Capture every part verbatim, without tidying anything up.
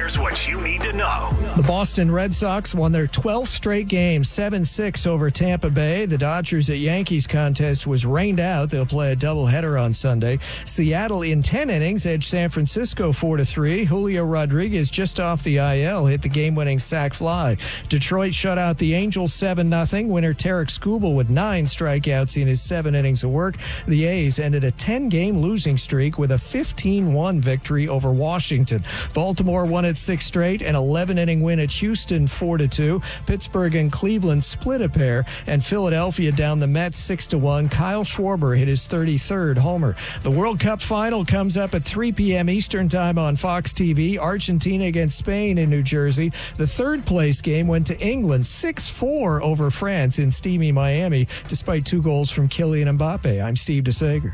Here's what you need to know. The Boston Red Sox won their twelfth straight game, seven six over Tampa Bay. The Dodgers at Yankees contest was rained out. They'll play a doubleheader on Sunday. Seattle in ten innings edged San Francisco four to three. Julio Rodriguez just off the I L hit the game-winning sac fly. Detroit shut out the Angels seven nothing. Winner Tarek Skubal with nine strikeouts in his seven innings of work. The A's ended a ten-game losing streak with a fifteen one victory over Washington. Baltimore won its sixth straight, an eleven-inning win at Houston four to two. Pittsburgh and Cleveland split a pair, and Philadelphia down the Mets six to one. Kyle Schwarber hit his thirty-third homer. The World Cup final comes up at three p.m. Eastern Time on Fox T V. Argentina against Spain in New Jersey. The third-place game went to England, six four over France in steamy Miami, despite two goals from Kylian Mbappe. I'm Steve DeSager.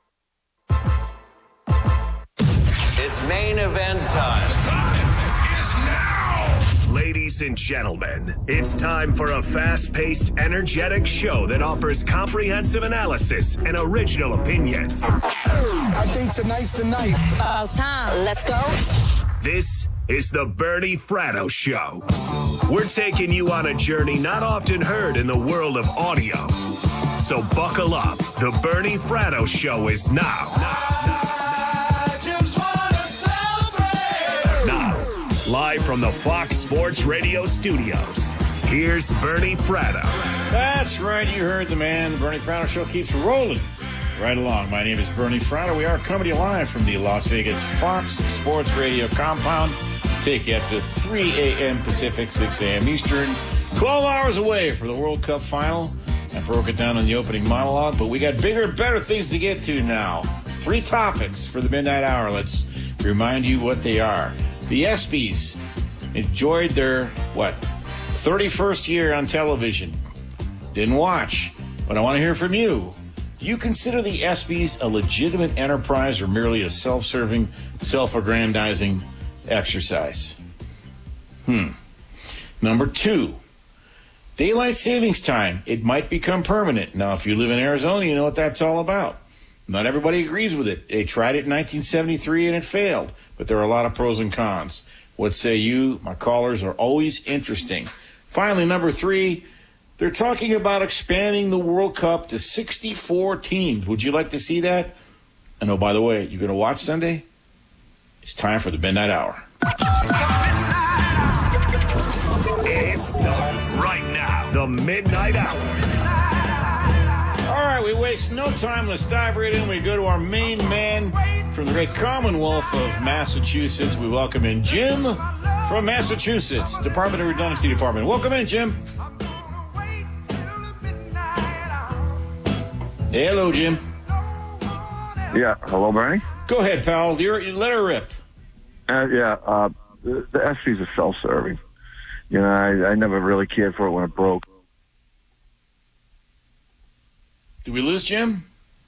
It's main event time. Time is now! Ladies and gentlemen, it's time for a fast-paced, energetic show that offers comprehensive analysis and original opinions. I think tonight's the night. About time. Let's go. This is the Bernie Fratto Show. We're taking you on a journey not often heard in the world of audio. So buckle up. The Bernie Fratto Show is now. I just wanna celebrate. Now, live from the Fox Sports Radio studios, here's Bernie Fratto. That's right, you heard the man. The Bernie Fratto Show keeps rolling right along. My name is Bernie Fratto. We are coming to you live from the Las Vegas Fox Sports Radio compound. Take you up to three a.m. Pacific, six a.m. Eastern. twelve hours away for the World Cup final. I broke it down in the opening monologue, but we got bigger and better things to get to now. Three topics for the midnight hour. Let's remind you what they are. The ESPYs enjoyed their, what, thirty-first year on television. Didn't watch, but I want to hear from you. Do you consider the ESPYs a legitimate enterprise or merely a self-serving, self-aggrandizing exercise? Hmm. Number two. Daylight savings time, it might become permanent. Now, if you live in Arizona, you know what that's all about. Not everybody agrees with it. They tried it in nineteen seventy-three and it failed, but there are a lot of pros and cons. What say you? My callers are always interesting. Finally, number three, they're talking about expanding the World Cup to sixty-four teams. Would you like to see that? And oh, by the way, you're going to watch Sunday? It's time for the Midnight Hour. It starts right now. The Midnight Hour. All right, we waste no time. Let's dive right in. We go to our main man from the great Commonwealth of Massachusetts. We welcome in Jim from Massachusetts, Department of Redundancy Department. Welcome in, Jim. Hey, hello, Jim. Yeah, hello, Bernie. Go ahead, pal. You're, you let her rip. Uh, yeah, uh, the, the ESPYs are self-serving. You know, I, I never really cared for it when it broke. Did we lose Jim?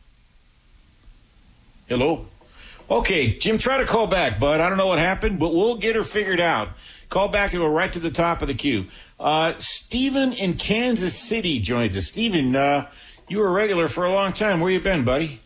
Hello? Okay, Jim, try to call back, bud. I don't know what happened, but we'll get her figured out. Call back and go right to the top of the queue. Uh, Stephen in Kansas City joins us. Stephen, uh, you were a regular for a long time. Where you been, buddy?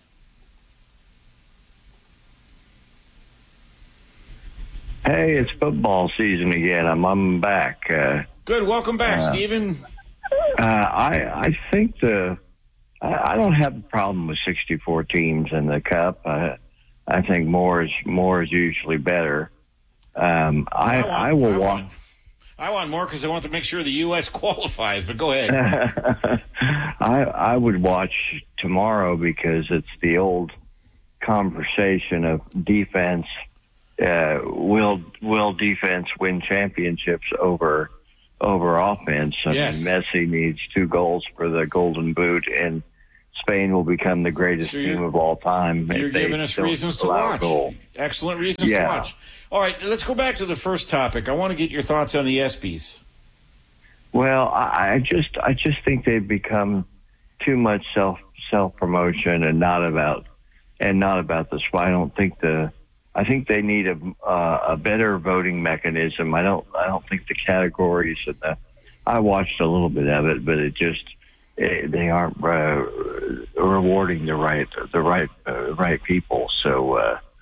Hey, it's football season again. I'm I'm back. Uh, Good. Welcome back, uh, Stephen. Uh, I I think the I, I don't have a problem with sixty-four teams in the Cup. Uh, I think more is more is usually better. Um, I I, want, I will I watch. Want, I want more because I want to make sure the U S qualifies. But go ahead. I I would watch tomorrow because it's the old conversation of defense. Uh, will will defense win championships over over offense? I yes. mean, Messi needs two goals for the Golden Boot, and Spain will become the greatest so team of all time. You're giving us reasons to watch. Excellent reasons yeah. to watch. All right, let's go back to the first topic. I want to get your thoughts on the ESPYs. Well, I, I just I just think they've become too much self self promotion and not about and not about the sport. I don't think the I think they need a uh, a better voting mechanism. I don't I don't think the categories and the I watched a little bit of it, but it just it, they aren't uh, rewarding the right the right uh, right people. So uh,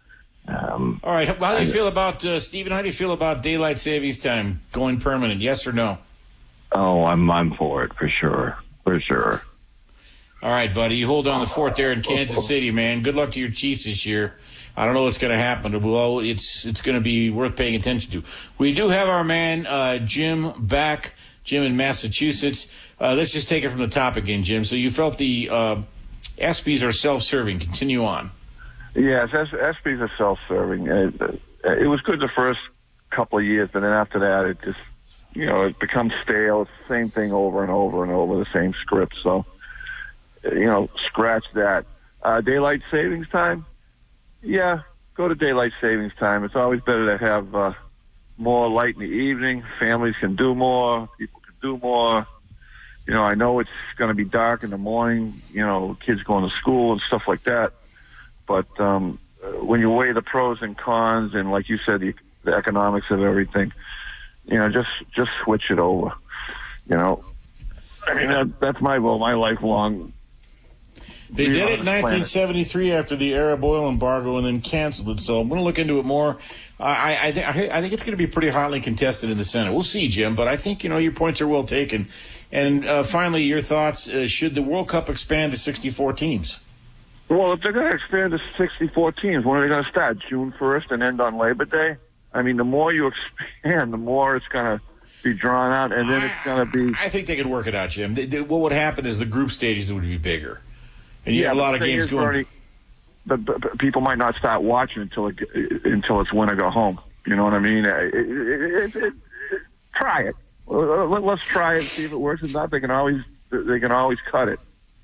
Um, All right. How do you feel about, uh, Stephen, how do you feel about daylight savings time going permanent? Yes or no? oh, I'm I'm for it for sure, for sure. All right, buddy. You hold on the fort there in Kansas City, man. Good luck to your Chiefs this year. I don't know what's going to happen. Well, it's it's going to be worth paying attention to. We do have our man uh, Jim back, Jim in Massachusetts. Uh, let's just take it from the top again, Jim. So you felt the uh, S Bs are self-serving. Continue on. Yes, S- SBs are self-serving. It, it was good the first couple of years, but then after that, it just, you know, it becomes stale. It's the same thing over and over and over, the same script. So, you know, scratch that. Uh, daylight savings time? Yeah, go to daylight savings time. It's always better to have uh, more light in the evening. Families can do more. People can do more. You know, I know it's going to be dark in the morning, you know, kids going to school and stuff like that. But um, when you weigh the pros and cons and, like you said, the, the economics of everything, you know, just just switch it over. You know, I mean, that, that's my goal, my lifelong. They did it in nineteen seventy-three after the Arab oil embargo and then canceled it. So I'm going to look into it more. I, I, th- I think it's going to be pretty hotly contested in the Senate. We'll see, Jim. But I think, you know, your points are well taken. And uh, finally, your thoughts, uh, should the World Cup expand to sixty-four teams? Well, if they're going to expand to sixty-four teams, when are they going to start? June first and end on Labor Day? I mean, the more you expand, the more it's going to be drawn out, and then it's going to be... I think they could work it out, Jim. They, they, what would happen is the group stages would be bigger. And you yeah, have a lot of games is, going... Bernie, but, but, but people might not start watching until it, until it's when I go home. You know what I mean? It, it, it, it, try it. Let's try it and see if it works. If not, they can always they can always cut it.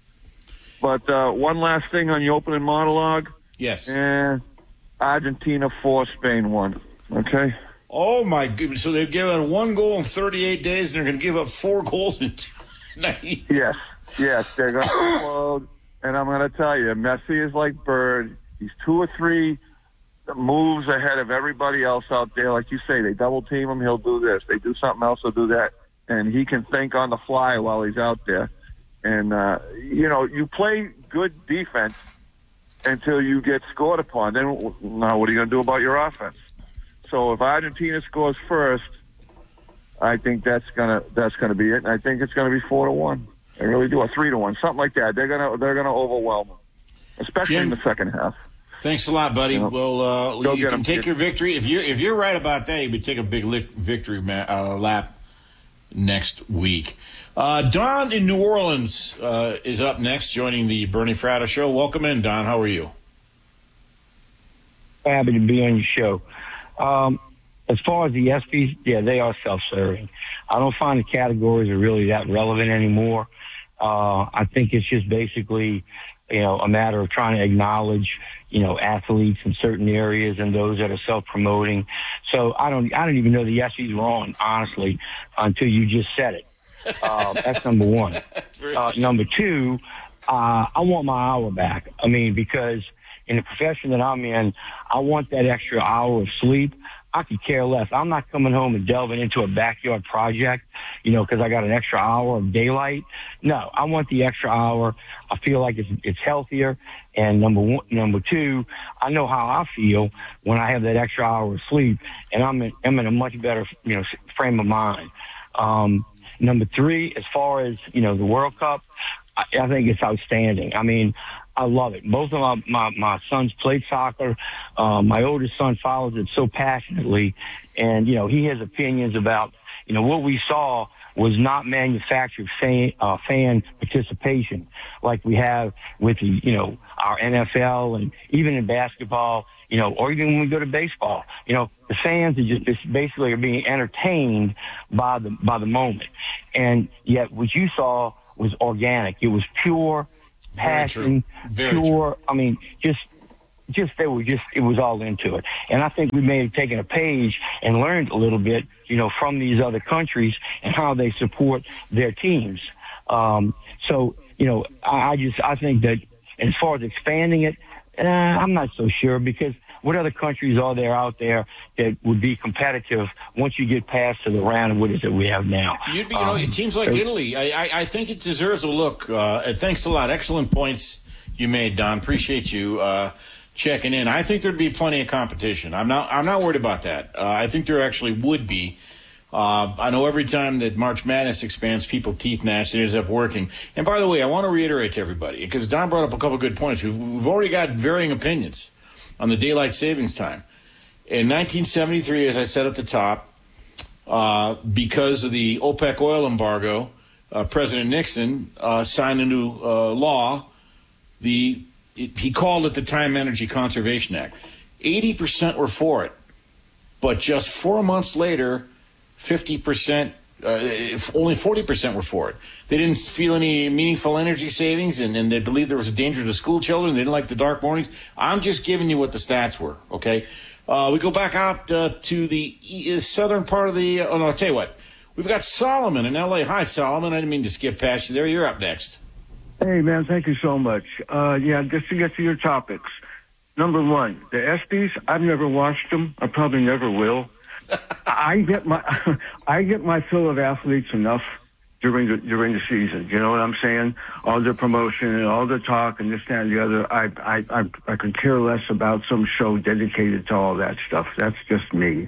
But uh, one last thing on your opening monologue. Yes. Eh, Argentina four, Spain one. Okay. Oh my goodness! So they've given one goal in thirty-eight days, and they're going to give up four goals in ninety. Yes, yes, they're going to explode. And I'm going to tell you, Messi is like Bird. He's two or three moves ahead of everybody else out there. Like you say, they double team him, he'll do this. They do something else, he'll do that. And he can think on the fly while he's out there. And, uh, you know, you play good defense until you get scored upon. Then, now what are you going to do about your offense? So if Argentina scores first, I think that's gonna that's gonna be it. And I think it's gonna be four to one. I really do, or three to one, something like that. They're gonna they're gonna overwhelm them, especially Jim, in the second half. Thanks a lot, buddy. You know, well, uh, you can take kid. your victory if you if you're right about that. You would take a big lick, victory ma- uh, lap next week. Uh, Don in New Orleans uh, is up next, joining the Bernie Fratto Show. Welcome in, Don. How are you? Happy to be on your show. Um, as far as the S Bs, yeah, they are self-serving. I don't find the categories are really that relevant anymore. Uh, I think it's just basically, you know, a matter of trying to acknowledge, you know, athletes in certain areas and those that are self-promoting. So I don't, I don't even know the S Bs were on, honestly, until you just said it. Uh, that's number one. Uh, number two, uh, I want my hour back. I mean, because in the profession that I'm in, I want that extra hour of sleep. I could care less. I'm not coming home and delving into a backyard project, you know, because I got an extra hour of daylight. No, I want the extra hour. I feel like it's it's healthier. And number one, number two, I know how I feel when I have that extra hour of sleep, and I'm in, I'm in a much better, you know, frame of mind. Um, number three, as far as, you know, the World Cup, I, I think it's outstanding. I mean, I love it. Both of my, my, my sons played soccer. Um, my oldest son follows it so passionately. And, you know, he has opinions about, you know, what we saw was not manufactured fan, uh, fan participation like we have with, the, you know, our N F L and even in basketball, you know, or even when we go to baseball. You know, the fans are just, just basically are being entertained by the, by the moment. And yet what you saw was organic. It was pure passion, Very pure. true. I mean, just, just they were just. It was all into it, and I think we may have taken a page and learned a little bit, you know, from these other countries and how they support their teams. Um, so, you know, I, I just I think that as far as expanding it, uh, I'm not so sure, because what other countries are there out there that would be competitive once you get past to the round of what is it we have now? You'd be, you know, Um, teams like Italy, I, I, I think it deserves a look. Uh, thanks a lot. Excellent points you made, Don. Appreciate you. Uh, checking in. I think there'd be plenty of competition. I'm not. I'm not worried about that. Uh, I think there actually would be. Uh, I know every time that March Madness expands, people teeth gnash. It ends up working. And by the way, I want to reiterate to everybody because Don brought up a couple good points. We've, we've already got varying opinions on the daylight savings time. In nineteen seventy-three, as I said at the top, uh, because of the OPEC oil embargo, uh, President Nixon uh, signed into uh, law the. It, he called it the Time Energy Conservation Act. eighty percent were for it, but just four months later, fifty percent, uh, only forty percent were for it. They didn't feel any meaningful energy savings, and, and they believed there was a danger to school children. They didn't like the dark mornings. I'm just giving you what the stats were, okay? Uh, we go back out uh, to the e- southern part of the, uh, oh no, I'll tell you what. We've got Solomon in L A. Hi, Solomon. I didn't mean to skip past you there. You're up next. Hey, man, thank you so much. Uh, yeah, just to get to your topics. Number one, the ESPYs, I've never watched them. I probably never will. I get my I get my fill of athletes enough during the during the season. You know what I'm saying? All the promotion and all the talk and this, that, and the other. I I I, I could care less about some show dedicated to all that stuff. That's just me.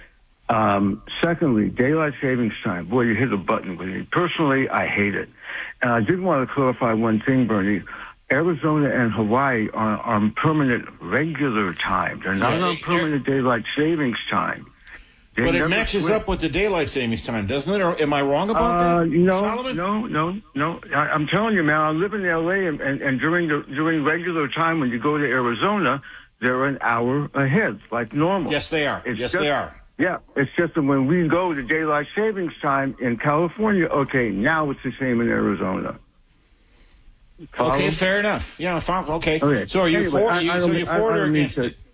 Um, secondly, daylight savings time. Boy, you hit a button with me. Personally, I hate it. And I did want to clarify one thing, Bernie. Arizona and Hawaii are on permanent regular time. They're not Yeah, on permanent daylight savings time. They but it never matches switch. up with the daylight savings time, doesn't it? Or am I wrong about Uh, that, no, Solomon? no, no, no. I, I'm telling you, man. I live in L A, and, and, and during the during regular time, when you go to Arizona, they're an hour ahead, like normal. Yes, they are. It's yes, just- they are. Yeah, it's just that when we go to daylight savings time in California, okay, now it's the same in Arizona. Follow? Okay, fair enough. Yeah, fine, okay. Okay. So are you Anyway, for I- you, I so don't- you're I- for I it or don't mean against to- it?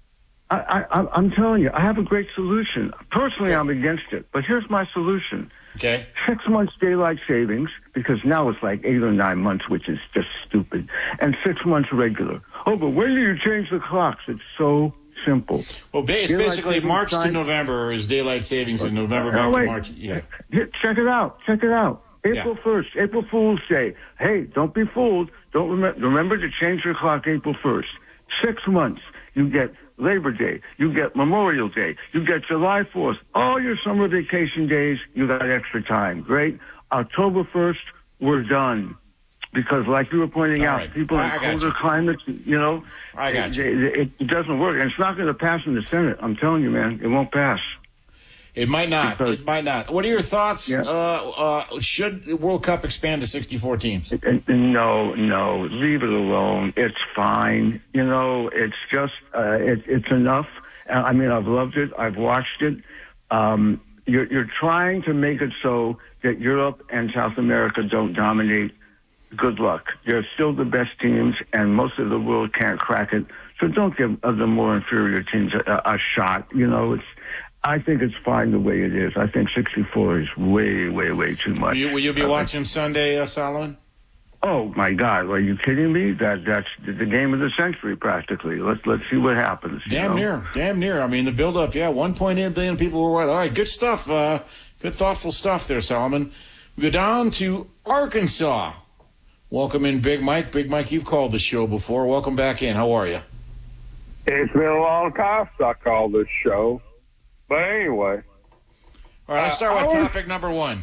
I, I, I'm telling you, I have a great solution. Personally, I'm against it, but here's my solution. Okay. Six months daylight savings, because now it's like eight or nine months, which is just stupid, and six months regular. Oh, but when do you change the clocks? It's so simple. Well, ba- it's Daylight basically savings March to time- November is daylight savings, and November Oh, back to wait. March. Yeah. Here, check it out. Check it out. April first, April Fool's Day. Hey, don't be fooled. Don't remember, remember to change your clock April first. Six months. You get Labor Day. You get Memorial Day. You get July fourth. All your summer vacation days, you got extra time. Great. October first, we're done. Because like you were pointing All out, right. people I- in I got colder you. climates, you know, I got you. it, it, it doesn't work. And it's not going to pass in the Senate. I'm telling you, man. It won't pass. It might not. Because- It might not. What are your thoughts? Yeah. Uh, uh, should the World Cup expand to sixty-four teams? No, no, leave it alone. It's fine. You know, it's just, uh, it, it's enough. Uh, I mean, I've loved it. I've watched it. Um, you're, you're trying to make it so that Europe and South America don't dominate. Good luck. They're still the best teams, and most of the world can't crack it. So don't give other more inferior teams a, a shot. You know, it's, I think it's fine the way it is. I think sixty-four is way, way, way too much. Will you, will you be Uh, watching Sunday, uh, Solomon? Oh my God! Are you kidding me? That that's the game of the century, practically. Let's let's see what happens. you Damn know? near, damn near. I mean, the build-up, yeah, one point eight billion people were white. All right, good stuff. Uh, good, thoughtful stuff there, Solomon. We go down to Arkansas. Welcome in, Big Mike. Big Mike, you've called the show before. Welcome back in. How are you? It's been a long time since I called this show. But anyway. All right, let's start Uh, with I was- topic number one.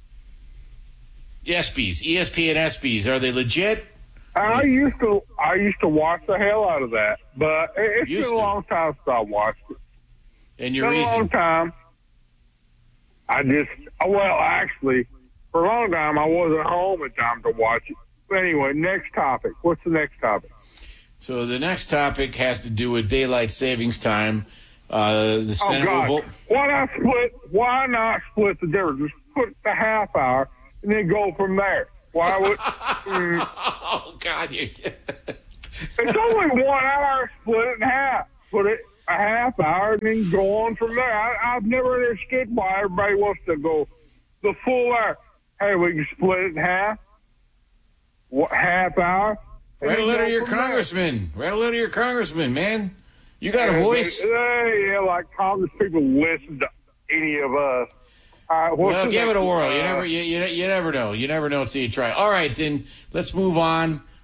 ESPYs, E S P N ESPYs, are they legit? I used to I used to watch the hell out of that, but it, it's Used been a to. long time since I watched it. And your Been a long reason? time. I just well, actually, for a long time I wasn't home in time to watch it. But anyway, next topic. What's the next topic? So the next topic has to do with daylight savings time. Uh, the Oh Senate God! will vote. Why not split? Why not split the difference? Just put the half hour and then go from there. Why would? mm, Oh God! You, It's only one hour. Split it in half. Put it a half hour and then go on from there. I, I've never understood why everybody wants to go the full hour. Hey, we can split it in half. What, half hour. and write a then letter go to your from there. congressman. Write a letter to your congressman, man. You got a And voice. they- they- yeah, like Congress people listen to any of us. All right, what's Well, the give it next- a whirl. You uh, never, you, you, you never know. You never know until you try. All right, then let's move on.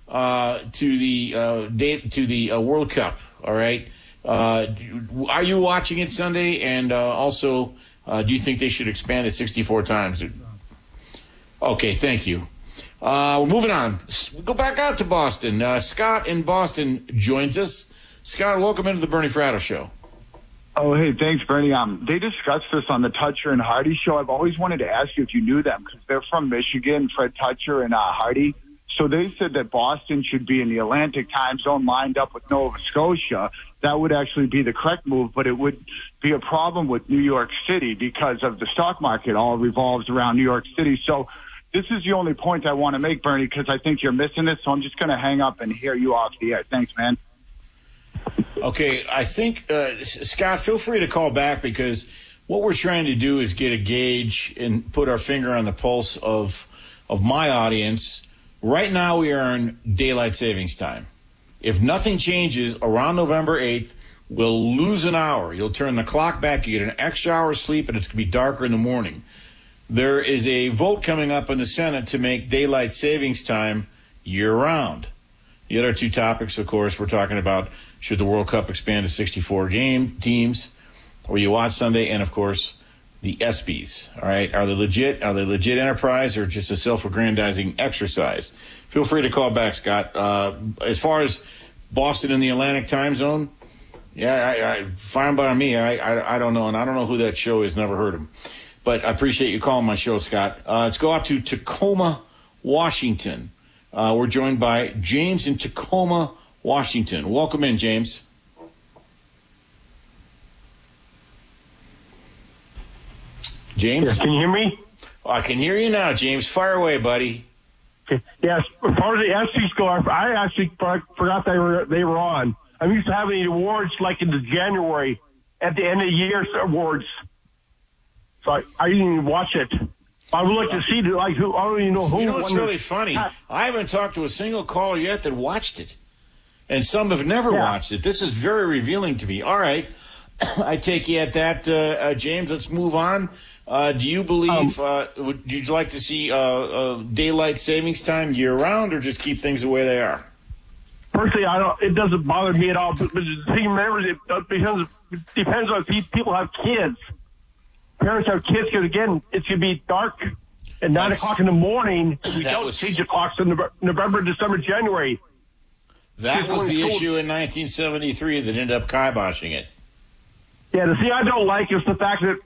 uh, to the uh, day, to the uh, World Cup. All right. Uh, are you watching it Sunday? And uh, also, uh, do you think they should expand it sixty-four times? Okay, thank you. Uh, we're moving on. We'll go back out to Boston. Uh, Scott in Boston joins us. Scott, welcome into the Bernie Fratto Show. Oh, hey, thanks, Bernie. Um, they discussed this on the Toucher and Hardy show. I've always wanted to ask you if you knew them because they're from Michigan, Fred Toucher and uh, Hardy. So they said that Boston should be in the Atlantic time zone lined up with Nova Scotia. That would actually be the correct move, but it would be a problem with New York City because of the stock market all revolves around New York City. So this is the only point I want to make, Bernie, because I think you're missing it. So I'm just going to hang up and hear you off the air. Thanks, man. Okay, I think, uh, Scott, feel free to call back because what we're trying to do is get a gauge and put our finger on the pulse of of my audience. Right now we are in daylight savings time. If nothing changes around November eighth, we'll lose an hour. You'll turn the clock back, you get an extra hour of sleep, and it's going to be darker in the morning. There is a vote coming up in the Senate to make daylight savings time year-round. The other two topics, of course, we're talking about should the World Cup expand to sixty-four game teams, or you watch Sunday, and, of course, the ESPYs. All right, are they legit? Are they legit enterprise or just a self-aggrandizing exercise? Feel free to call back, Scott. Uh, as far as Boston in the Atlantic time zone, yeah, I, I, fine by me. I, I I don't know, and I don't know who that show is. Never heard him. But I appreciate you calling my show, Scott. Uh, let's go out to Tacoma, Washington. Uh, we're joined by James in Tacoma, Washington. Welcome in, James. James? Yeah, can you hear me? Oh, I can hear you now, James. Fire away, buddy. Okay. Yes, as far as the ESPYs go, I actually forgot they were they were on. I'm used to having the awards like in the January at the end of the year awards. So I, I didn't even watch it. I would like to see like who I don't even know who. You know what's won really the, funny? I haven't talked to a single caller yet that watched it, and some have never yeah. watched it. This is very revealing to me. All right, I take you at that, uh, uh, James. Let's move on. Uh, do you believe? Um, uh, would you like to see uh, uh, daylight savings time year round, or just keep things the way they are? Personally, I don't. It doesn't bother me at all. But, but the thing, remember, it depends. It depends on if people have kids. Parents have kids because again, it's gonna be dark at nine o'clock in the morning. We don't was, change the clocks in November, December, January. That was the issue in nineteen seventy-three that ended up kiboshing it. Yeah, the thing I don't like is the fact that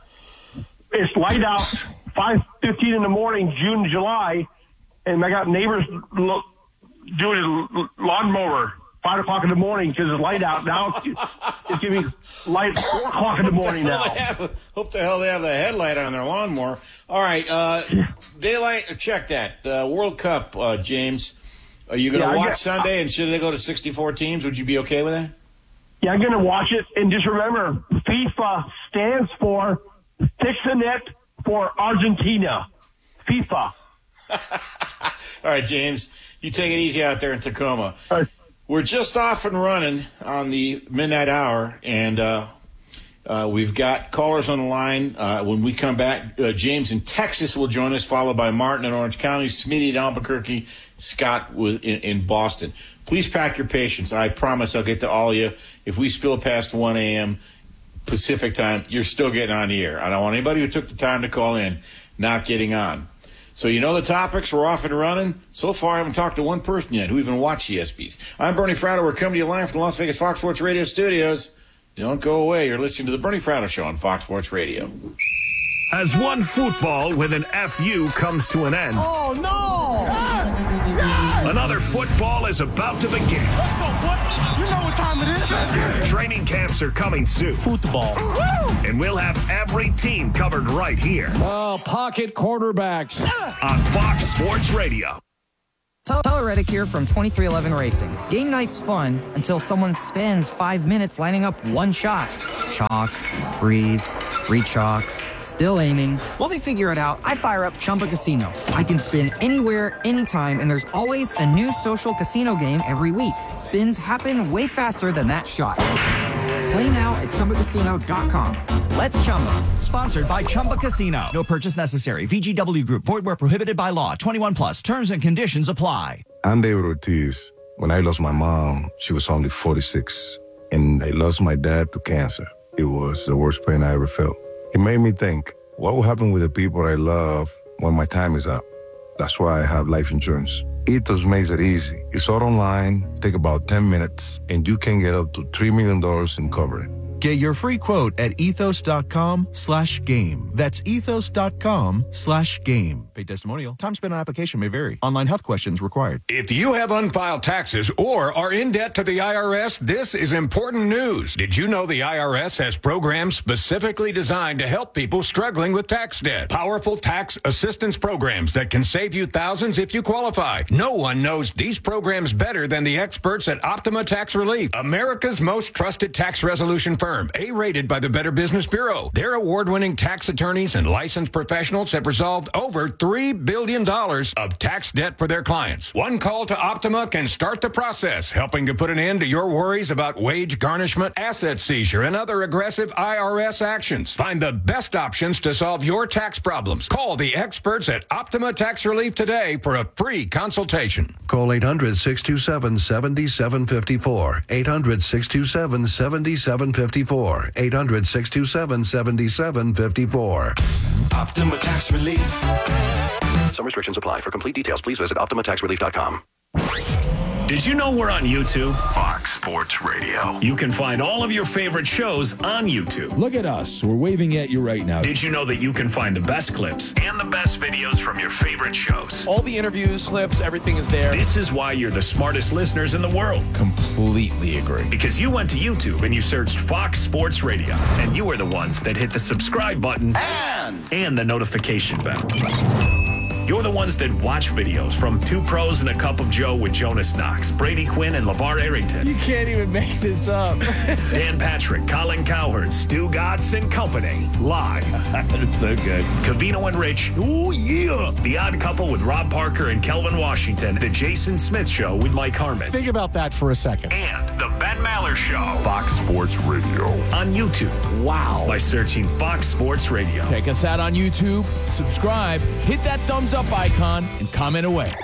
it's light out five fifteen in the morning, June, July, and I got neighbors lo- doing a lawnmower five o'clock in the morning because it's light out. Now it's, it's going to be light four o'clock in the morning now. Have, hope the hell they have the headlight on their lawnmower. All right, uh, daylight, check that. Uh, World Cup, uh, James. Are you going to yeah, watch get, Sunday, and should they go to sixty-four teams? Would you be okay with that? Yeah, I'm going to watch it. And just remember, FIFA stands for Fix the Net for Argentina. FIFA. All right, James, you take it easy out there in Tacoma. All right. We're just off and running on the midnight hour, and uh, uh, we've got callers on the line. Uh, when we come back, uh, James in Texas will join us, followed by Martin in Orange County, Smitty in Albuquerque, Scott in, in Boston. Please pack your patience. I promise I'll get to all of you. If we spill past one a.m. Pacific time, you're still getting on the air. I don't want anybody who took the time to call in not getting on. So you know the topics. We're off and running. So far, I haven't talked to one person yet who even watched the ESPYs. I'm Bernie Fratto. We're coming to you live from the Las Vegas Fox Sports Radio studios. Don't go away. You're listening to the Bernie Fratto Show on Fox Sports Radio. As one football with an F U comes to an end. Oh, no! Yes! Yes! Another football is about to begin. Let's go, boy. You know what time it is. Training camps are coming soon. Football. Woo! And we'll have every team covered right here. Oh, pocket quarterbacks. On Fox Sports Radio. Tyler Reddick here from twenty-three eleven Racing. Game night's fun until someone spends five minutes lining up one shot. Chalk, breathe, re-chalk, still aiming. While they figure it out, I fire up Chumba Casino. I can spin anywhere, anytime, and there's always a new social casino game every week. Spins happen way faster than that shot. Play now at chumba casino dot com. Let's Chumba. Sponsored by Chumba Casino. No purchase necessary. V G W Group. Void where prohibited by law. twenty-one plus. Terms and conditions apply. I'm David Ortiz. When I lost my mom, she was only forty-six. And I lost my dad to cancer. It was the worst pain I ever felt. It made me think, what will happen with the people I love when my time is up? That's why I have life insurance. Ethos makes it easy. It's all online, take about ten minutes, and you can get up to three million dollars in coverage. Get your free quote at ethos.com slash game. That's ethos.com slash game. Paid testimonial. Time spent on application may vary. Online health questions required. If you have unfiled taxes or are in debt to the I R S, this is important news. Did you know the I R S has programs specifically designed to help people struggling with tax debt? Powerful tax assistance programs that can save you thousands if you qualify. No one knows these programs better than the experts at Optima Tax Relief, America's most trusted tax resolution firm. A-rated by the Better Business Bureau. Their award-winning tax attorneys and licensed professionals have resolved over three billion dollars of tax debt for their clients. One call to Optima can start the process, helping to put an end to your worries about wage garnishment, asset seizure, and other aggressive I R S actions. Find the best options to solve your tax problems. Call the experts at Optima Tax Relief today for a free consultation. Call eight hundred, six two seven, seven seven five four. eight hundred, six two seven, seven seven five four. eight hundred, six two seven, seven seven five four. Optima Tax Relief. Some restrictions apply. For complete details, please visit optima tax relief dot com. Did you know we're on YouTube? Fox Sports Radio. You can find all of your favorite shows on YouTube. Look at us. We're waving at you right now. Did you know that you can find the best clips and the best videos from your favorite shows? All the interviews, clips, everything is there. This is why you're the smartest listeners in the world. Completely agree. Because you went to YouTube and you searched Fox Sports Radio, and you were the ones that hit the subscribe button and, and the notification bell. You're the ones that watch videos from Two Pros and a Cup of Joe with Jonas Knox, Brady Quinn, and LeVar Arrington. You can't even make this up. Dan Patrick, Colin Cowherd, Stu Gatz and Company, live. That's so good. Covino and Rich. Oh, yeah. The Odd Couple with Rob Parker and Kelvin Washington. The Jason Smith Show with Mike Harmon. Think about that for a second. And The Ben Maller Show. Fox Sports Radio. On YouTube. Wow. By searching Fox Sports Radio. Check us out on YouTube. Subscribe. Hit that thumbs up icon and comment away.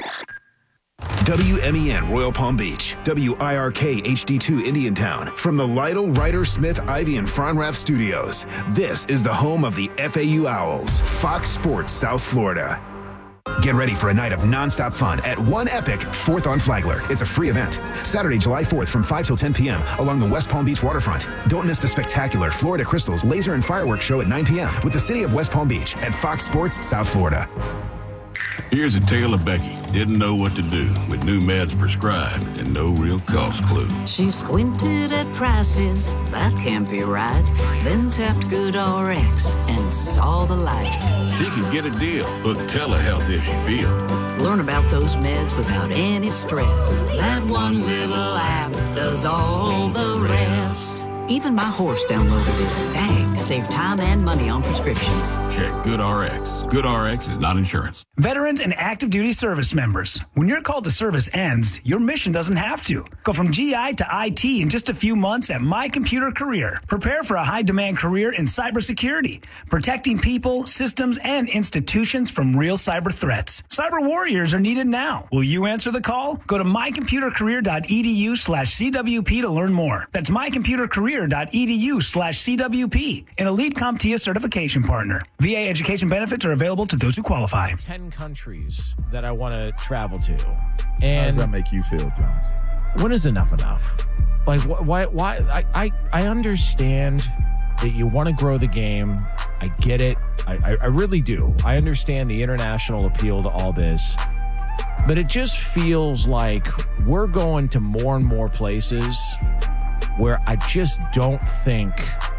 W M E N Royal Palm Beach, W I R K H D two Indiantown. From the Lytle, Ryder, Smith, Ivy, and Fronrath Studios, this is the home of the F A U Owls, Fox Sports South Florida. Get ready for a night of nonstop fun at One Epic, fourth on Flagler. It's a free event. Saturday, July fourth from five till ten p.m. along the West Palm Beach waterfront. Don't miss the spectacular Florida Crystals Laser and Fireworks Show at nine p.m. with the City of West Palm Beach at Fox Sports South Florida. Here's a tale of Becky. Didn't know what to do with new meds prescribed and no real cost clue. She squinted at prices, that can't be right. Then tapped GoodRx and saw the light. She could get a deal. Book telehealth if she feel. Learn about those meds without any stress. That one little app does all the rest. Even my horse downloaded it. Dang, save time and money on prescriptions. Check GoodRx. GoodRx is not insurance. Veterans and active duty service members. When your call to service ends, your mission doesn't have to. Go from G I to I T in just a few months at My Computer Career. Prepare for a high-demand career in cybersecurity, protecting people, systems, and institutions from real cyber threats. Cyber warriors are needed now. Will you answer the call? Go to mycomputercareer.edu slash CWP to learn more. That's mycomputercareer.edu slash CWP, an elite CompTIA certification partner. V A education benefits are available to those who qualify. ten countries that I want to travel to. And how does that make you feel, Jones? When is enough enough? Like, wh- why? Why? I, I, I understand that you want to grow the game. I get it. I, I, I really do. I understand the international appeal to all this. But it just feels like we're going to more and more places where I just don't think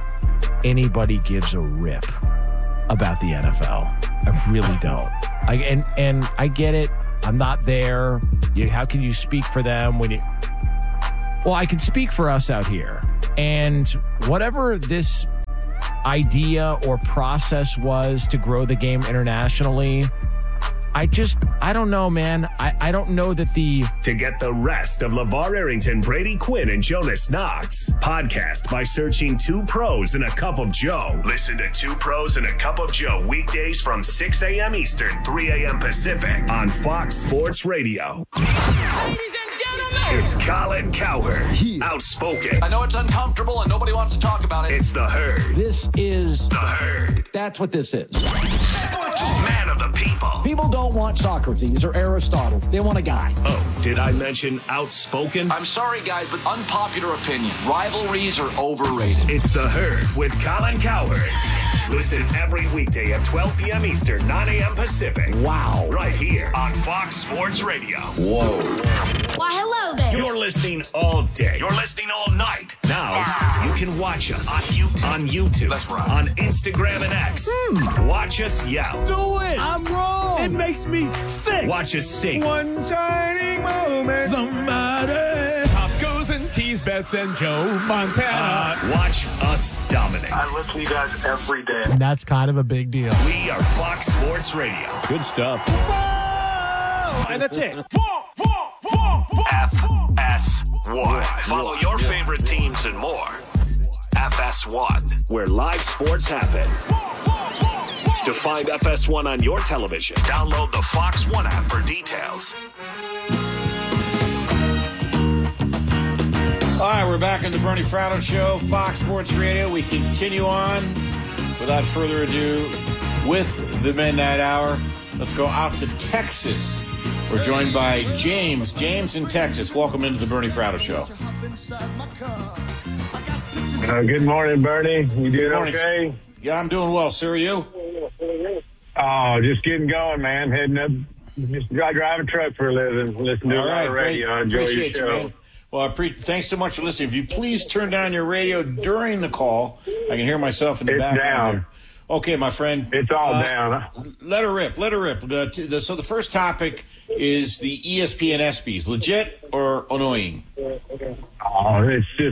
anybody gives a rip about the N F L. I really don't. I, and and I get it. I'm not there. You, how can you speak for them when you? Well, I can speak for us out here. And whatever this idea or process was to grow the game internationally, I just, I don't know, man. I, I don't know that the... To get the rest of LeVar Arrington, Brady Quinn, and Jonas Knox, podcast by searching Two Pros and a Cup of Joe. Listen to Two Pros and a Cup of Joe weekdays from six a.m. Eastern, three a.m. Pacific on Fox Sports Radio. It's Colin Cowherd, outspoken. I know it's uncomfortable and nobody wants to talk about it. It's the Herd. This is the Herd. That's what this is. Man of the people. People don't want Socrates or Aristotle. They want a guy. Oh, did I mention outspoken? I'm sorry, guys, but unpopular opinion. Rivalries are overrated. It's the Herd with Colin Cowherd. Listen every weekday at twelve p.m. Eastern, nine a.m. Pacific. Wow. Right here on Fox Sports Radio. Whoa. Why, hello there. You're listening all day. You're listening all night. Now, you can watch us on YouTube, on, YouTube, That's right. on Instagram and X. Hmm. Watch us yell. Do it. I'm wrong. It makes me sick. Watch us sing. One shining moment. Somebody. Top goes and tease bets and Joe Montana. Uh, watch us dominate. I listen to you guys every day. And that's kind of a big deal. We are Fox Sports Radio. Good stuff. And that's it. F S one. Follow your favorite teams and more. F S one, where live sports happen. To find F S one on your television, download the Fox One app for details. All right, we're back on the Bernie Fratto Show, Fox Sports Radio. We continue on, without further ado, with the Midnight Hour. Let's go out to Texas. We're joined by James. James in Texas. Welcome into the Bernie Fratto Show. Uh, good morning, Bernie. You doing morning. okay? Yeah, I'm doing well, sir. Are you? Oh, just getting going, man. Heading up. Just I drive a truck for a living. Listen to All a lot right, of great. radio. I enjoy Appreciate your you, show. man. Well, I pre- thanks so much for listening. If you please turn down your radio during the call, I can hear myself in the It's background down. here. Okay, my friend. It's all Uh, down. Let her rip. Let her rip. The, t- the, so the first topic is the E S P N ESPYs. Legit or annoying? Oh, it's just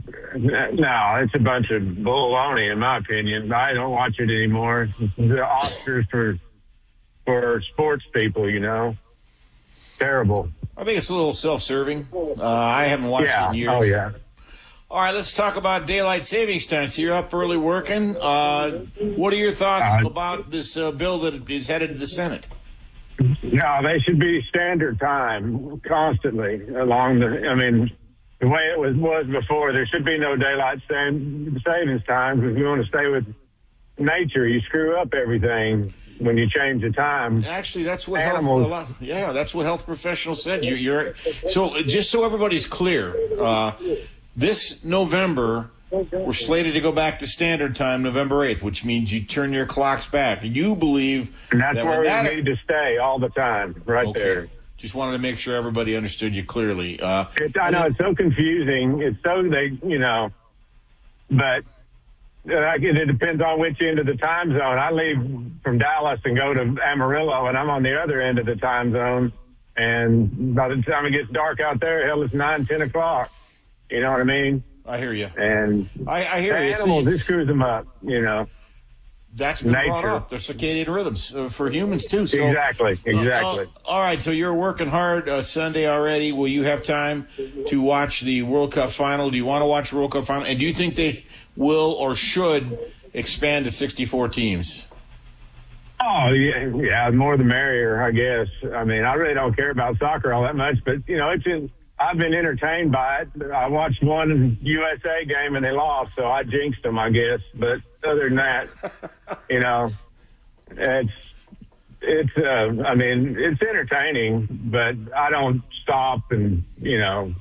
no. It's a bunch of baloney, in my opinion. I don't watch it anymore. The Oscars for for sports people, you know, terrible. I think it's a little self-serving. Uh, I haven't watched Yeah. it in years. Oh yeah. All right, let's talk about daylight savings time. So you're up early working. Uh, what are your thoughts Uh, about this uh, bill that is headed to the Senate? No, they should be standard time constantly along the. I mean, the way it was was before. There should be no daylight stand, savings time because we want to stay with nature. You screw up everything when you change the time. Actually, that's what Animals. health. A lot, yeah, that's what health professionals said. You, you're so just so everybody's clear. Uh, this November, we're slated to go back to standard time, November eighth, which means you turn your clocks back. You believe And that's that where when we that, need to stay all the time, right Okay. there. Just wanted to make sure everybody understood you clearly. Uh, It, I know it's so confusing. It's so they, you know, but uh, I guess it depends on which end of the time zone. I leave from Dallas and go to Amarillo, and I'm on the other end of the time zone. And by the time it gets dark out there, hell, it's nine, ten o'clock. You know what I mean? I hear you. And I, I hear the you. It's- animals, it screws them up. You know. That's been brought Nature. up. They're circadian rhythms uh, for humans too. So, Exactly, uh, exactly. uh, all right, so you're working hard uh, Sunday already. Will you have time to watch the World Cup final? Do you want to watch the World Cup final? And do you think they will or should expand to sixty-four teams? Oh, yeah, yeah, more the merrier, I guess. I mean, I really don't care about soccer all that much, but, you know, it's in, I've been entertained by it. I watched one U S A game and they lost, so I jinxed them, I guess. But other than that, you know, it's, it's, uh, I mean, it's entertaining, but I don't stop and, you know,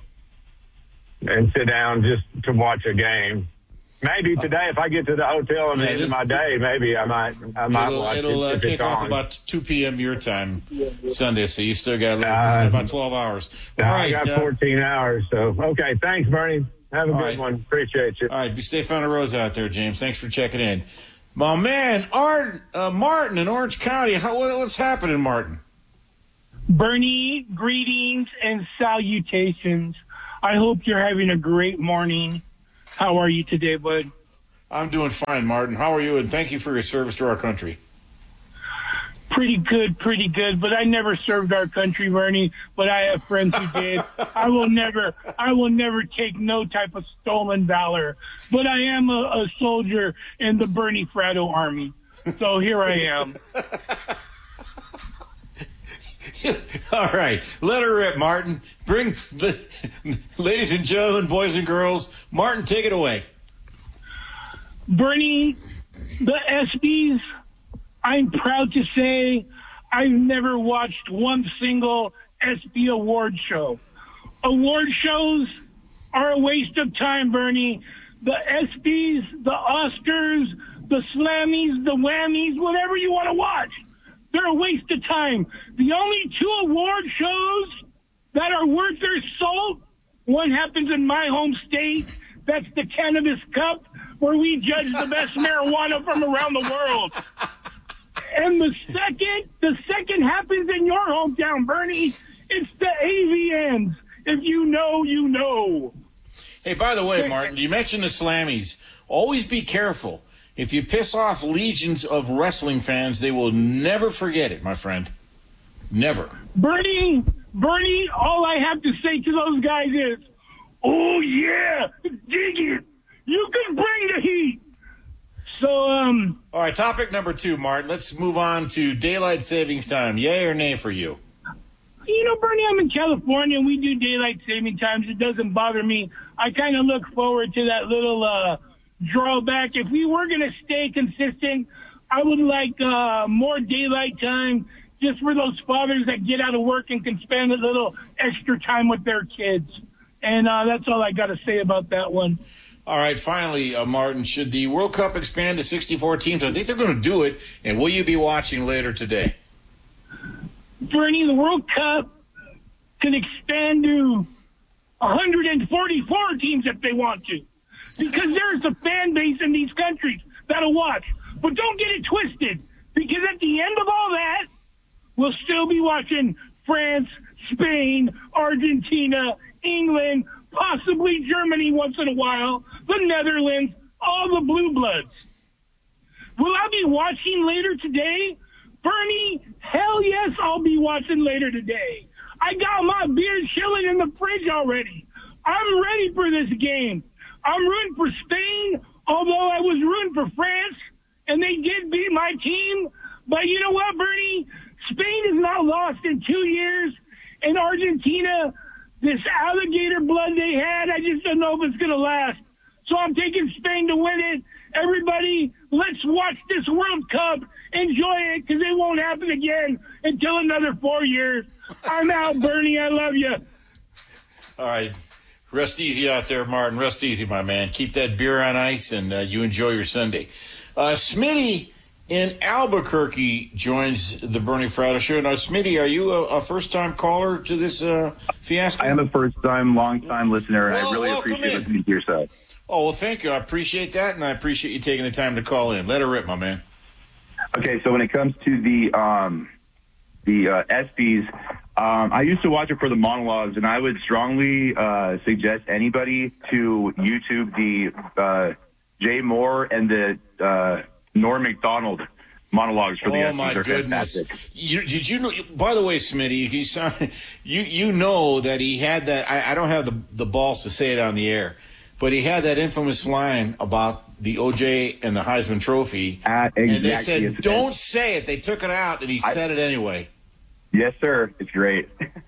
and sit down just to watch a game. Maybe today, if I get to the hotel and Yeah, the end this- of my day, maybe I might, I might It'll, watch it'll it uh, if kick it's off on. about two p.m. your time Sunday, so you still got a little, Uh, about twelve hours. No, all I right, got uh, fourteen hours, so okay. Thanks, Bernie. Have a All good right. one. Appreciate you. All right, be safe on the roads out there, James. Thanks for checking in. My man, Art, uh, Martin in Orange County. How, what, what's happening, Martin? Bernie, greetings and salutations. I hope you're having a great morning. How are you today, bud? I'm doing fine, Martin. How are you? And thank you for your service to our country. Pretty good, pretty good. But I never served our country, Bernie. But I have friends who did. I will never, I will never take no type of stolen valor. But I am a, a soldier in the Bernie Fratto Army. So here I am. All right, let her rip, Martin. Bring, ladies and gentlemen, boys and girls, Martin, take it away. Bernie, the ESPYs, I'm proud to say I've never watched one single ESPY award show. Award shows are a waste of time, Bernie. The ESPYs, the Oscars, the Slammies, the Whammies, whatever you want to watch, they're a waste of time. The only two award shows that are worth their salt, one happens in my home state. That's the Cannabis Cup, where we judge the best marijuana from around the world. And the second, the second happens in your hometown, Bernie. It's the A V Ns. If you know, you know. Hey, by the way, Martin, you mentioned the Slammies. Always be careful. If you piss off legions of wrestling fans, they will never forget it, my friend. Never. Bernie, Bernie, all I have to say to those guys is, oh, yeah, dig it. You can bring the heat. So, um... All right, topic number two, Martin. Let's move on to daylight savings time. Yay or nay for you? You know, Bernie, I'm in California, and we do daylight saving times. It doesn't bother me. I kind of look forward to that little uh, drawback. If we were going to stay consistent, I would like uh, more daylight time just for those fathers that get out of work and can spend a little extra time with their kids. And uh, that's all I got to say about that one. All right, finally, uh, Martin, should the World Cup expand to sixty-four teams? I think they're going to do it. And will you be watching later today? Bernie, the World Cup can expand to one hundred forty-four teams if they want to, because there's a fan base in these countries that'll watch. But don't get it twisted, because at the end of all that, we'll still be watching France, Spain, Argentina, England, possibly Germany once in a while, the Netherlands, all the blue bloods. Will I be watching later today? Bernie, hell yes, I'll be watching later today. I got my beer chilling in the fridge already. I'm ready for this game. I'm rooting for Spain, although I was rooting for France, and they did beat my team. But you know what, Bernie? Spain is not lost in two years, and Argentina, this alligator blood they had, I just don't know if it's going to last. So I'm taking Spain to win it. Everybody, let's watch this World Cup. Enjoy it, because it won't happen again until another four years. I'm out, Bernie. I love you. All right. Rest easy out there, Martin. Rest easy, my man. Keep that beer on ice, and uh, you enjoy your Sunday. Uh, Smitty in Albuquerque joins the Bernie Fratto Show. Now, Smitty, are you a, a first-time caller to this uh, fiasco? I am a first-time, long-time listener, and well, I really appreciate in. listening to yourself. Oh, well, thank you. I appreciate that, and I appreciate you taking the time to call in. Let her rip, my man. Okay, so when it comes to the um, the uh, ESPYs, um, I used to watch it for the monologues, and I would strongly uh, suggest anybody to YouTube the uh, Jay Moore and the uh, Norm Macdonald monologues for the oh ESPYs. my They're goodness! fantastic. You, did you know? By the way, Smitty, he sounded, you you know that he had that. I, I don't have the the balls to say it on the air, but he had that infamous line about the O J and the Heisman Trophy, uh, exactly. and they said, "Don't say it." They took it out, and he I, said it anyway. Yes, sir. It's great.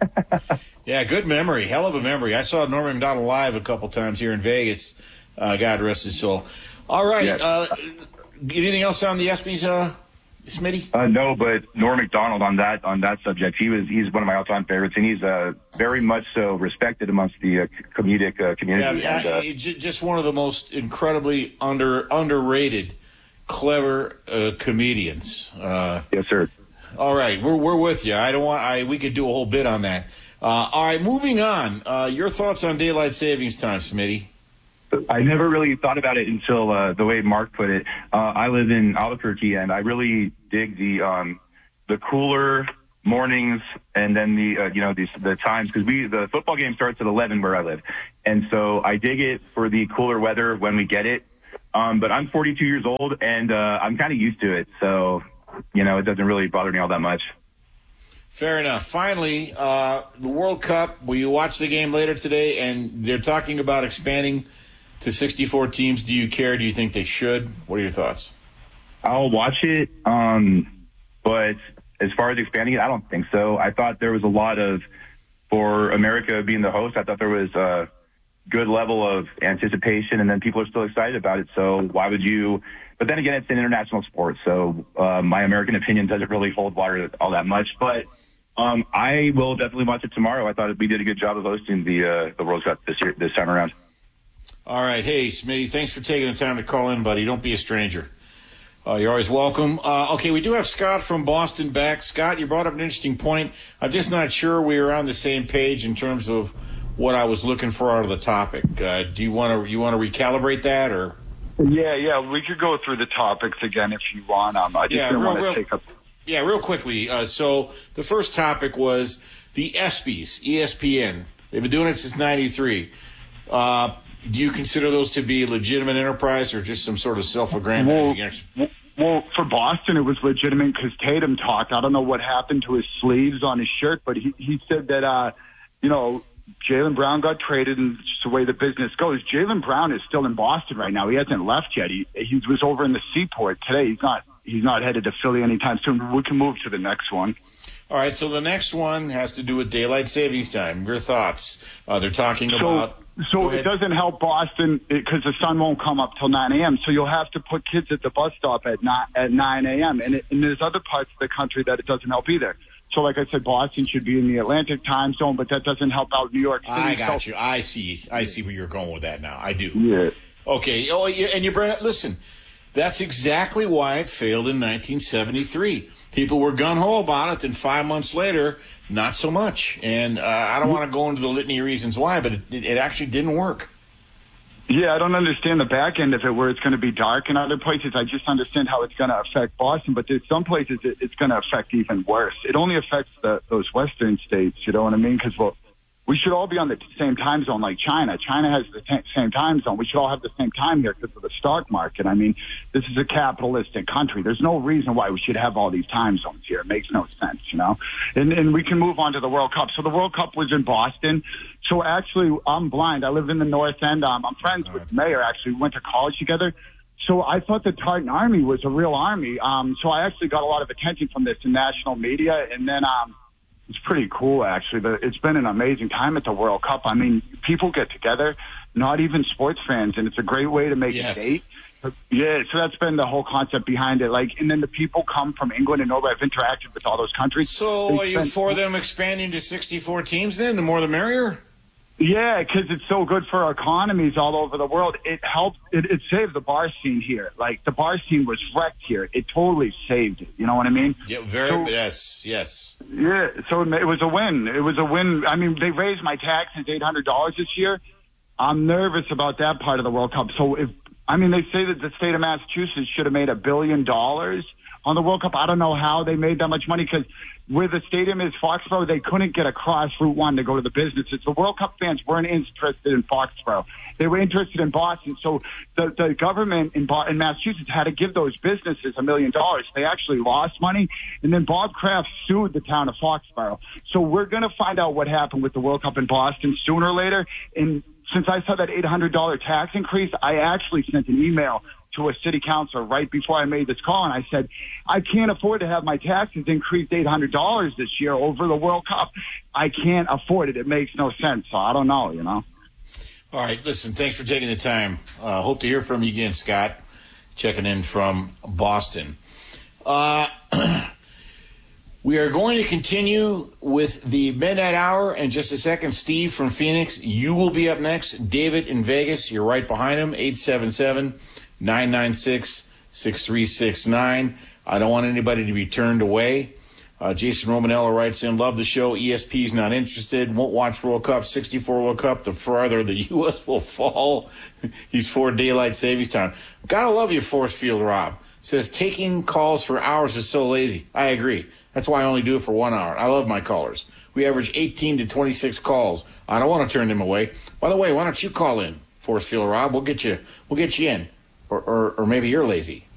Yeah, good memory. Hell of a memory. I saw Norm Macdonald live a couple times here in Vegas. Uh, God rest his soul. All right. Yes. Uh, anything else on the ESPYs, uh, Smitty? Uh, no, but Norm Macdonald on that on that subject, he was he's one of my all-time favorites, and he's uh, very much so respected amongst the uh, comedic uh, community. Yeah, and, uh, I, just one of the most incredibly under underrated, clever uh, comedians. Uh, yes, sir. All right, we're we're with you. I don't want. I we could do a whole bit on that. Uh, all right, moving on. Uh, your thoughts on daylight savings time, Smitty? I never really thought about it until uh, the way Mark put it. Uh, I live in Albuquerque, and I really dig the um, the cooler mornings, and then the uh, you know the the times, because we the football game starts at eleven where I live, and so I dig it for the cooler weather when we get it. Um, but I'm forty-two years old, and uh, I'm kind of used to it. So you know, it doesn't really bother me all that much. Fair enough. Finally, uh, the World Cup, will you watch the game later today? And they're talking about expanding to sixty-four teams. Do you care? Do you think they should? What are your thoughts? I'll watch it, um, but as far as expanding it, I don't think so. I thought there was a lot of, for America being the host, I thought there was a good level of anticipation, and then people are still excited about it. So why would you? But then again, it's an international sport, so uh, my American opinion doesn't really hold water all that much. But um, I will definitely watch it tomorrow. I thought we did a good job of hosting the uh, the World Cup this year, this time around. All right. Hey, Smitty, thanks for taking the time to call in, buddy. Don't be a stranger. Uh, you're always welcome. Uh, okay, we do have Scott from Boston back. Scott, you brought up an interesting point. I'm just not sure we were on the same page in terms of what I was looking for out of the topic. Uh, do you want to you want to recalibrate that, or? Yeah, yeah, we could go through the topics again if you want. Um, I just Yeah, didn't real- want to real- take up. Yeah, real quickly. Uh, so the first topic was the ESPYs, E S P N. They've been doing it since ninety-three. Uh, do you consider those to be a legitimate enterprise or just some sort of self-aggrandizing? ex- Well, for Boston, it was legitimate because Tatum talked. I don't know what happened to his sleeves on his shirt, but he, he said that, uh, you know, Jaylen Brown got traded, and it's just the way the business goes. Jaylen Brown is still in Boston right now. He hasn't left yet. He he was over in the Seaport today. He's not he's not headed to Philly anytime soon. We can move to the next one. All right, so the next one has to do with daylight savings time. Your thoughts? Uh, they're talking So- about... So it doesn't help Boston because the sun won't come up till nine a.m. So you'll have to put kids at the bus stop at nine, at nine a.m. And, it, and there's other parts of the country that it doesn't help either. So like I said, Boston should be in the Atlantic time zone, but that doesn't help out New York City. I got So- you. I see. I see where you're going with that now. I do. Yeah. Okay. Oh, yeah, and you bring listen. That's exactly why it failed in nineteen seventy-three. People were gung-ho about it, then five months later, not so much. And uh, I don't want to go into the litany of reasons why, but it, it actually didn't work. Yeah, I don't understand the back end of it where it's going to be dark in other places. I just understand how it's going to affect Boston, but there's some places it, it's going to affect even worse. It only affects the, those western states, you know what I mean? Because, well, we should all be on the same time zone like China. China has the t- same time zone. We should all have the same time here because of the stock market. I mean, this is a capitalistic country. There's no reason why we should have all these time zones here. It makes no sense, you know? And, and we can move on to the World Cup. So the World Cup was in Boston. So actually, I'm blind. I live in the North End. Um, I'm friends with the mayor, actually. We went to college together. So I thought the Tartan Army was a real army. Um, so I actually got a lot of attention from this in national media. And then um, it's pretty cool, actually. But it's been an amazing time at the World Cup. I mean, people get together, not even sports fans, and it's a great way to make Yes. a date. Yeah, so that's been the whole concept behind it. Like, and then the people come from England and Norway. I've interacted with all those countries. So They are you spent- for them expanding to sixty-four teams then? The more the merrier? Yeah, because it's so good for economies all over the world. It helped. It, it saved the bar scene here. Like, the bar scene was wrecked here. It totally saved it. You know what I mean? Yeah, very. So- yes, yes. Yeah, so it was a win. It was a win. I mean, they raised my taxes eight hundred dollars this year. I'm nervous about that part of the World Cup. So if, I mean, they say that the state of Massachusetts should have made a billion dollars on the World Cup. I don't know how they made that much money because where the stadium is Foxborough, they couldn't get across Route one to go to the businesses. The World Cup fans weren't interested in Foxborough. They were interested in Boston. So the, the government in, Bo- in Massachusetts had to give those businesses a million dollars. They actually lost money. And then Bob Kraft sued the town of Foxborough. So we're going to find out what happened with the World Cup in Boston sooner or later. And since I saw that eight hundred dollars tax increase, I actually sent an email to a city councilor right before I made this call, and I said, I can't afford to have my taxes increased eight hundred dollars this year over the World Cup. I can't afford it. It makes no sense. So I don't know, you know. All right, listen, thanks for taking the time. Uh, hope to hear from you again, Scott, checking in from Boston. Uh, we are going to continue with the Midnight Hour in just a second. Steve from Phoenix, you will be up next. David in Vegas, you're right behind him, eight seven seven, nine nine six, six three six nine. I don't want anybody to be turned away. Uh, Jason Romanello writes in, love the show. E S P's not interested. Won't watch World Cup. sixty-four World Cup. The farther the U S will fall. He's for daylight savings time. Gotta love you, Force Field Rob. Says taking calls for hours is so lazy. I agree. That's why I only do it for one hour. I love my callers. We average eighteen to twenty-six calls. I don't want to turn them away. By the way, why don't you call in, Force Field Rob? We'll get you. We'll get you in. Or, or, or maybe you're lazy.